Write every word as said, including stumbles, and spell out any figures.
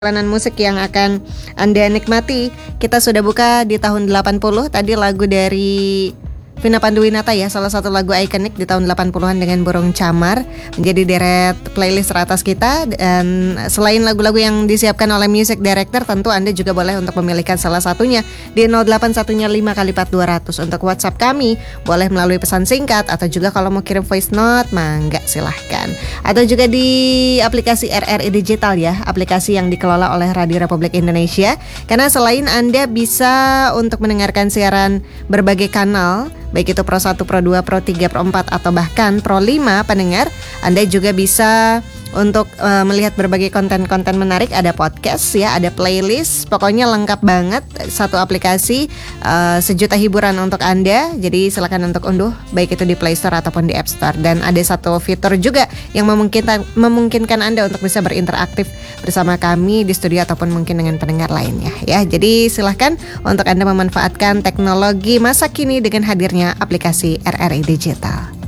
Perjalanan musik yang akan Anda nikmati. Kita sudah buka di tahun delapan puluh. Tadi lagu dari Vina Panduwinata ya, salah satu lagu ikonik di tahun delapan puluhan dengan Burung Camar, menjadi deret playlist teratas kita. Dan selain lagu-lagu yang disiapkan oleh music director, tentu Anda juga boleh untuk memilihkan salah satunya di nol delapan satu lima kali empat dua ratus. Untuk WhatsApp kami boleh melalui pesan singkat, atau juga kalau mau kirim voice note, mangga silahkan. Atau juga di aplikasi R R I Digital ya, aplikasi yang dikelola oleh Radio Republik Indonesia. Karena selain Anda bisa untuk mendengarkan siaran berbagai kanal, baik itu Pro satu, Pro dua, Pro tiga, Pro empat, atau bahkan Pro lima pendengar, Anda juga bisa untuk uh, melihat berbagai konten-konten menarik. Ada podcast ya, ada playlist, pokoknya lengkap banget. Satu aplikasi, uh, sejuta hiburan untuk Anda. Jadi silakan untuk unduh, baik itu di Play Store ataupun di App Store. Dan ada satu fitur juga yang memungkinkan, memungkinkan Anda untuk bisa berinteraktif bersama kami di studio ataupun mungkin dengan pendengar lainnya ya. Jadi silahkan untuk Anda memanfaatkan teknologi masa kini dengan hadirnya aplikasi R R I Digital.